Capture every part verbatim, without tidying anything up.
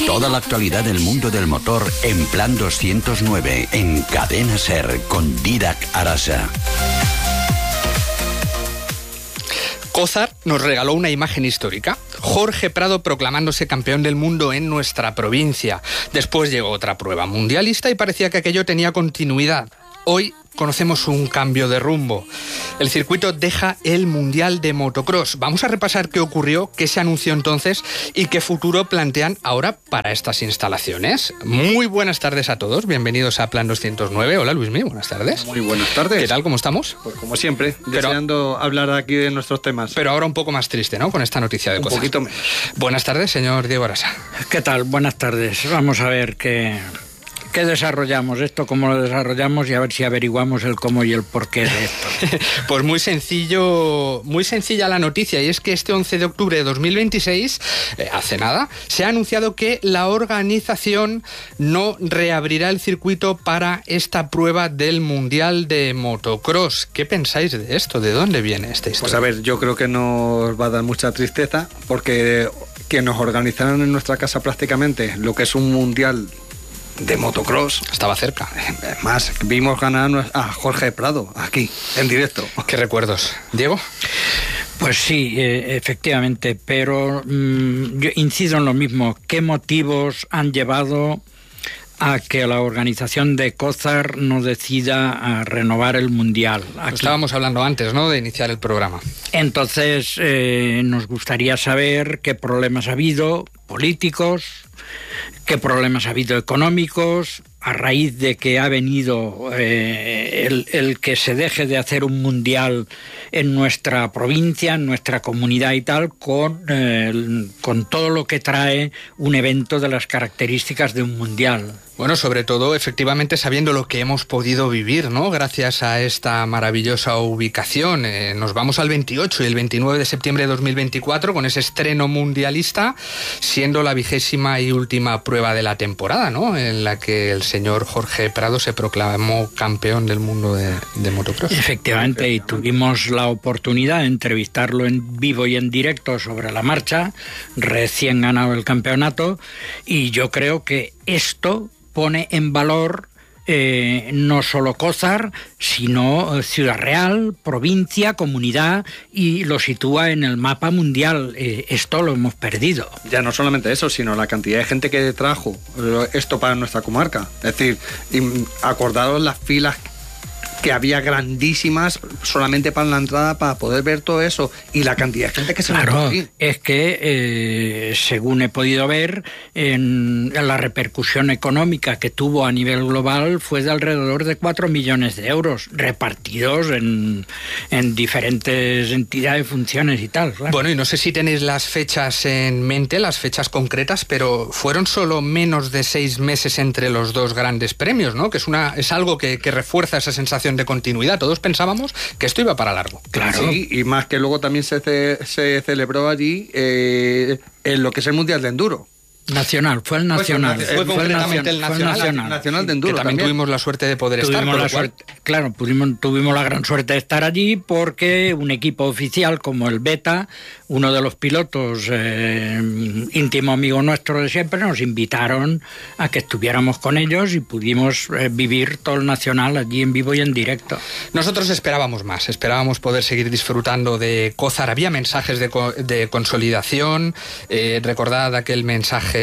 Toda la actualidad del mundo del motor en Plan doscientos nueve, en Cadena SER, con Dídac Arasa. Cózar nos regaló una imagen histórica. Jorge Prado proclamándose campeón del mundo en nuestra provincia. Después llegó otra prueba mundialista y parecía que aquello tenía continuidad. Hoy conocemos un cambio de rumbo. El circuito deja el Mundial de Motocross. Vamos a repasar qué ocurrió, qué se anunció entonces y qué futuro plantean ahora para estas instalaciones. Muy buenas tardes a todos, bienvenidos a Plan doscientos nueve. Hola Luismi, buenas tardes. Muy buenas tardes. ¿Qué tal, cómo estamos? Pues como siempre, Pero, deseando hablar aquí de nuestros temas. Pero ahora un poco más triste, ¿no? Con esta noticia de Cózar. Un poquito menos. Buenas tardes, señor Diego Arasa. ¿Qué tal? Buenas tardes. Vamos a ver qué... ¿Qué desarrollamos esto? ¿Cómo lo desarrollamos? Y a ver si averiguamos el cómo y el porqué de esto. Pues muy sencillo, muy sencilla la noticia, y es que este once de octubre de dos mil veintiséis, eh, hace nada, se ha anunciado que la organización no reabrirá el circuito para esta prueba del Mundial de Motocross. ¿Qué pensáis de esto? ¿De dónde viene esta historia? Pues a ver, yo creo que nos va a dar mucha tristeza, porque que nos organizaron en nuestra casa prácticamente lo que es un Mundial de motocross. Estaba cerca. Más, vimos ganar a Jorge Prado aquí, en directo. ¿Qué recuerdos? ¿Diego? Pues sí, eh, efectivamente, pero mmm, yo incido en lo mismo. ¿Qué motivos han llevado a que la organización de Cózar no decida a renovar el Mundial? Aquí. Estábamos hablando antes, ¿no?, de iniciar el programa. Entonces, eh, nos gustaría saber qué problemas ha habido políticos, qué problemas ha habido económicos, a raíz de que ha venido eh, el, el que se deje de hacer un mundial en nuestra provincia, en nuestra comunidad y tal, con, eh, con todo lo que trae un evento de las características de un mundial. Bueno, sobre todo, efectivamente, sabiendo lo que hemos podido vivir, ¿no?, gracias a esta maravillosa ubicación. Eh, nos vamos al veintiocho y el veintinueve de septiembre de dos mil veinticuatro con ese estreno mundialista, siendo la vigésima y última prueba de la temporada, ¿no?, en la que el señor Jorge Prado se proclamó campeón del mundo de, de motocross. Efectivamente, y tuvimos la oportunidad de entrevistarlo en vivo y en directo sobre la marcha, recién ganado el campeonato, y yo creo que esto pone en valor eh, no solo Cózar, sino Ciudad Real, provincia, comunidad, y lo sitúa en el mapa mundial. Eh, esto lo hemos perdido. Ya no solamente eso, sino la cantidad de gente que trajo esto para nuestra comarca. Es decir, acordaros las filas que había grandísimas solamente para la entrada, para poder ver todo eso, y la cantidad de gente que se claro, aquí. Es que, eh, según he podido ver, en, en la repercusión económica que tuvo a nivel global fue de alrededor de cuatro millones de euros, repartidos en, en diferentes entidades, funciones y tal. Claro. Bueno, y no sé si tenéis las fechas en mente, las fechas concretas, pero fueron solo menos de seis meses entre los dos grandes premios, ¿no? Que es, una, es algo que, que refuerza esa sensación de continuidad. Todos pensábamos que esto iba para largo. Claro. Sí, y más que luego también se, ce, se celebró allí eh, en lo que es el Mundial de Enduro. Nacional, fue el nacional. Fue, fue, fue concretamente el nacional, el nacional. nacional de Enduro. Que también, también tuvimos la suerte de poder tuvimos estar. La cual... suerte, claro, pudimos, tuvimos la gran suerte de estar allí porque un equipo oficial como el Beta, uno de los pilotos eh, íntimo amigo nuestro de siempre, nos invitaron a que estuviéramos con ellos y pudimos eh, vivir todo el nacional allí en vivo y en directo. Nosotros esperábamos más, esperábamos poder seguir disfrutando de Cózar. Había mensajes de, co de consolidación. Eh, recordad aquel mensaje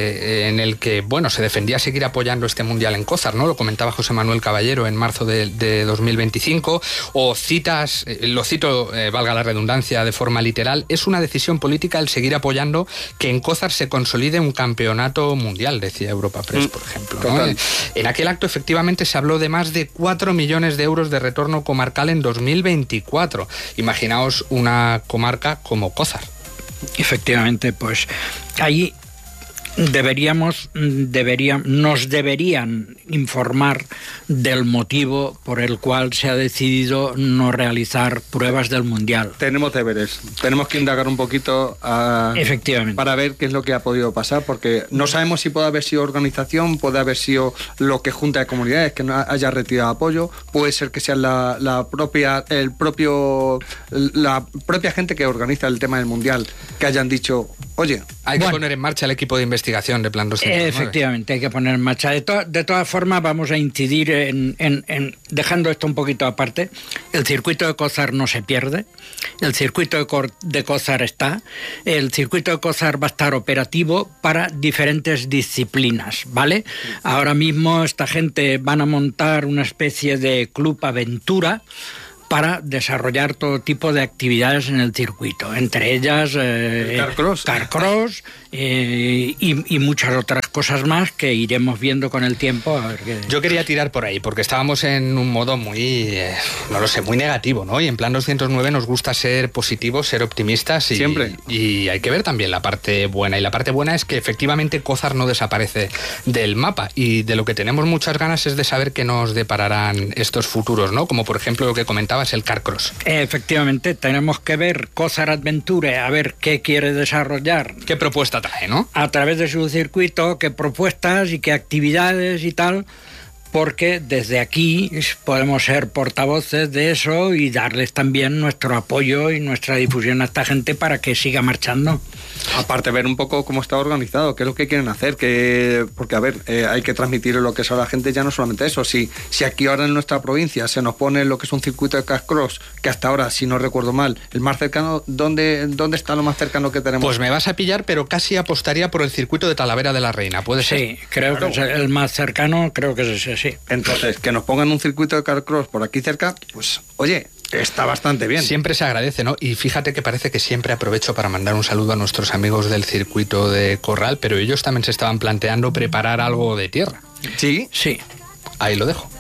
en el que, bueno, se defendía seguir apoyando este mundial en Cózar, ¿no? Lo comentaba José Manuel Caballero en marzo de, de dos mil veinticinco, o citas, eh, lo cito, eh, valga la redundancia, de forma literal: es una decisión política el seguir apoyando que en Cózar se consolide un campeonato mundial, decía Europa Press, por ejemplo, ¿no? En aquel acto, efectivamente, se habló de más de cuatro millones de euros de retorno comarcal en dos mil veinticuatro. Imaginaos una comarca como Cózar. Efectivamente, pues ahí deberíamos, debería, nos deberían informar del motivo por el cual se ha decidido no realizar pruebas del Mundial. Tenemos deberes, tenemos que indagar un poquito a, efectivamente, para ver qué es lo que ha podido pasar, porque no sabemos si puede haber sido organización, puede haber sido lo que Junta de Comunidades, que no haya retirado apoyo, puede ser que sea la, la propia el propio la propia gente que organiza el tema del Mundial, que hayan dicho oye... Hay que bueno, poner en marcha el equipo de investigación de Plan doscientos nueve. Efectivamente, hay que poner en marcha. De, to de todas formas, vamos a incidir en, en, en, dejando esto un poquito aparte, el circuito de COZAR no se pierde, el circuito de, Cor de COZAR está, el circuito de COZAR va a estar operativo para diferentes disciplinas, ¿vale? Ahora mismo esta gente van a montar una especie de club aventura para desarrollar todo tipo de actividades en el circuito, entre ellas eh, Carcross, Carcross eh, y, y muchas otras cosas más que iremos viendo con el tiempo. A ver qué... Yo quería tirar por ahí, porque estábamos en un modo muy, eh, no lo sé, muy negativo, ¿no? Y en Plan doscientos nueve nos gusta ser positivos, ser optimistas y, siempre. Y hay que ver también la parte buena. Y la parte buena es que efectivamente COZAR no desaparece del mapa, y de lo que tenemos muchas ganas es de saber qué nos depararán estos futuros, ¿no? Como por ejemplo lo que comentaba, el Carcross. Efectivamente, tenemos que ver COZAR Adventure, a ver qué quiere desarrollar. ¿Qué propuesta trae, no? A través de su circuito, qué propuestas y qué actividades y tal, porque desde aquí podemos ser portavoces de eso y darles también nuestro apoyo y nuestra difusión a esta gente para que siga marchando. Aparte, ver un poco cómo está organizado, qué es lo que quieren hacer, que, porque a ver, eh, hay que transmitir lo que es a la gente, ya no solamente eso. Si, si aquí ahora en nuestra provincia se nos pone lo que es un circuito de Carcross, que hasta ahora, si no recuerdo mal, el más cercano, ¿dónde, dónde está lo más cercano que tenemos? Pues me vas a pillar, pero casi apostaría por el circuito de Talavera de la Reina, ¿puede ser? Sí, creo claro. que es el más cercano, creo que es ese, sí. Entonces, que nos pongan un circuito de Carcross por aquí cerca, pues, oye... Está bastante bien. Siempre se agradece, ¿no? Y fíjate que parece que siempre aprovecho para mandar un saludo a nuestros amigos del circuito de Corral, pero ellos también se estaban planteando preparar algo de tierra. ¿Sí? Sí. Ahí lo dejo.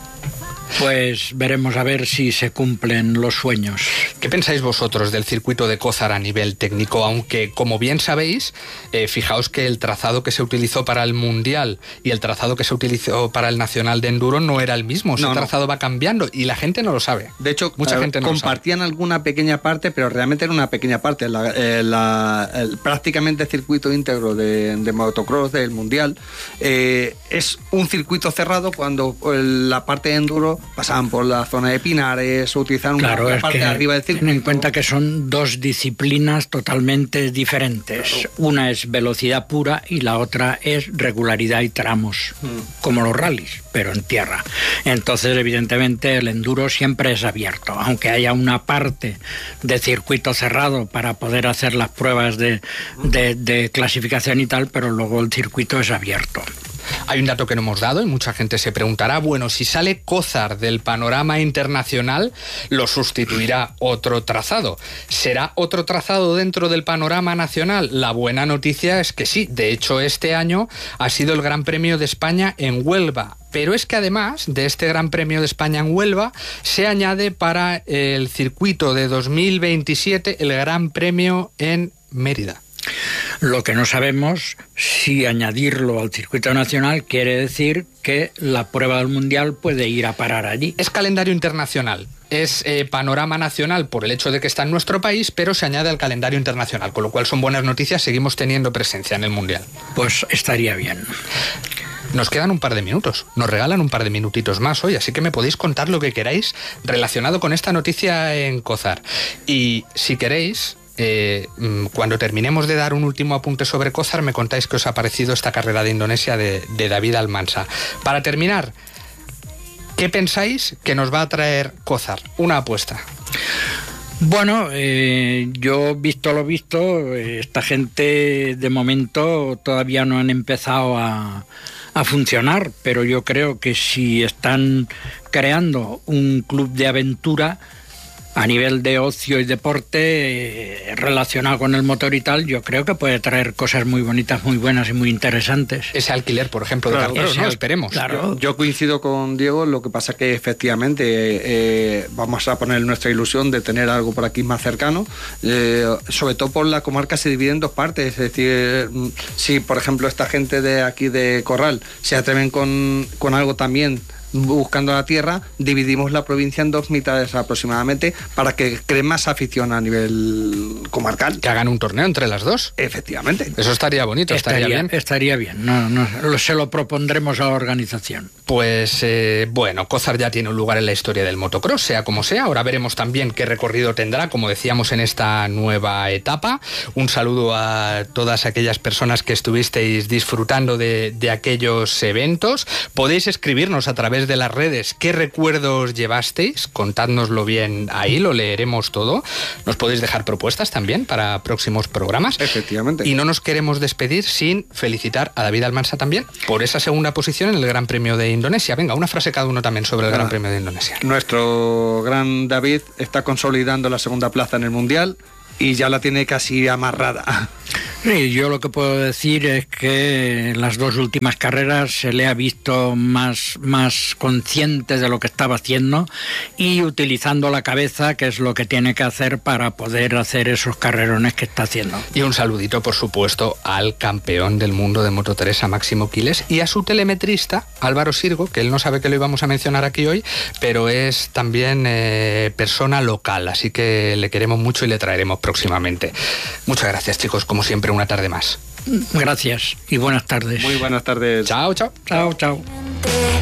Pues veremos a ver si se cumplen los sueños. ¿Qué pensáis vosotros del circuito de COZAR a nivel técnico? Aunque, como bien sabéis, eh, fijaos que el trazado que se utilizó para el Mundial y el trazado que se utilizó para el Nacional de Enduro no era el mismo. Ese no, trazado no. va cambiando y la gente no lo sabe. De hecho, mucha eh, gente no compartían lo sabe. alguna pequeña parte, pero realmente era una pequeña parte. La, eh, la, el, prácticamente el circuito íntegro de, de motocross del Mundial eh, es un circuito cerrado cuando la parte de Enduro pasaban por la zona de Pinares, utilizaban claro, una parte de arriba del circuito. Ten en cuenta que son dos disciplinas totalmente diferentes. Claro. Una es velocidad pura y la otra es regularidad y tramos, mm. como los rallies, pero en tierra. Entonces, evidentemente, el enduro siempre es abierto, aunque haya una parte de circuito cerrado para poder hacer las pruebas de, de, de clasificación y tal, pero luego el circuito es abierto. Hay un dato que no hemos dado y mucha gente se preguntará, bueno, si sale COZAR del panorama internacional, ¿lo sustituirá otro trazado? ¿Será otro trazado dentro del panorama nacional? La buena noticia es que sí. De hecho, este año ha sido el Gran Premio de España en Huelva. Pero es que además de este Gran Premio de España en Huelva, se añade para el circuito de dos mil veintisiete el Gran Premio en Mérida. Lo que no sabemos si añadirlo al circuito nacional quiere decir que la prueba del Mundial puede ir a parar allí. Es calendario internacional, es eh, panorama nacional por el hecho de que está en nuestro país, pero se añade al calendario internacional, con lo cual son buenas noticias, seguimos teniendo presencia en el Mundial. Pues estaría bien. Nos quedan un par de minutos, nos regalan un par de minutitos más hoy, así que me podéis contar lo que queráis relacionado con esta noticia en COZAR. Y si queréis... Eh, cuando terminemos de dar un último apunte sobre COZAR, me contáis qué os ha parecido esta carrera de Indonesia de, de David Almansa. Para terminar, ¿qué pensáis que nos va a traer COZAR? Una apuesta. Bueno, eh, yo visto lo visto, esta gente de momento todavía no han empezado a, a funcionar, pero yo creo que si están creando un club de aventura a nivel de ocio y deporte eh, relacionado con el motor y tal, yo creo que puede traer cosas muy bonitas, muy buenas y muy interesantes. Ese alquiler, por ejemplo, de claro, Carcross, ¿no? al... Esperemos. Claro. Yo, yo coincido con Diego, lo que pasa que efectivamente eh, vamos a poner nuestra ilusión de tener algo por aquí más cercano, eh, sobre todo por la comarca se divide en dos partes, es decir, si por ejemplo esta gente de aquí de Corral se atreven con, con algo también buscando la tierra, dividimos la provincia en dos mitades aproximadamente para que creen más afición a nivel comarcal. Que hagan un torneo entre las dos. Efectivamente. Eso estaría bonito, estaría, estaría bien. Estaría bien, no, no, se lo propondremos a la organización. Pues eh, bueno, Cózar ya tiene un lugar en la historia del motocross, sea como sea. Ahora veremos también qué recorrido tendrá, como decíamos, en esta nueva etapa. Un saludo a todas aquellas personas que estuvisteis disfrutando de, de aquellos eventos. Podéis escribirnos a través de las redes qué recuerdos llevasteis, contádnoslo bien ahí, lo leeremos todo. Nos podéis dejar propuestas también para próximos programas. Efectivamente. Y no nos queremos despedir sin felicitar a David Almansa también por esa segunda posición en el Gran Premio de Indonesia. Venga, una frase cada uno también sobre el Gran Premio de Indonesia. Nuestro gran David está consolidando la segunda plaza en el Mundial y ya la tiene casi amarrada. Sí, yo lo que puedo decir es que en las dos últimas carreras se le ha visto más, más consciente de lo que estaba haciendo y utilizando la cabeza, que es lo que tiene que hacer para poder hacer esos carrerones que está haciendo. Y un saludito, por supuesto, al campeón del mundo de Moto tres, a Máximo Quiles, y a su telemetrista, Álvaro Sirgo, que él no sabe que lo íbamos a mencionar aquí hoy, pero es también eh, persona local, así que le queremos mucho y le traeremos próximamente. Muchas gracias, chicos, como siempre, una tarde más. Gracias y buenas tardes. Muy buenas tardes. Chao, chao. Chao, chao.